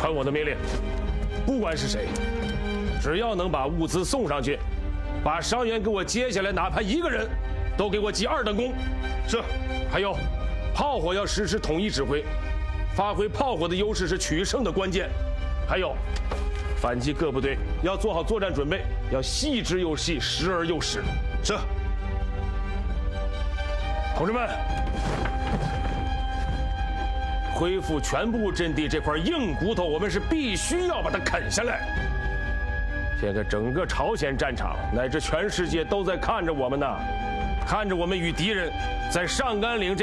传我的命令，不管是谁，只要能把物资送上去，把伤员给我接下来，哪怕一个人，都给我记2等功。是。还有，炮火要实施统一指挥，发挥炮火的优势是取胜的关键。还有，反击各部队要做好作战准备，要细之又细，时而又时。是。同志们，恢复全部阵地这块硬骨头，我们是必须要把它啃下来。现在整个朝鲜战场乃至全世界都在看着我们呢，看着我们与敌人在上甘岭这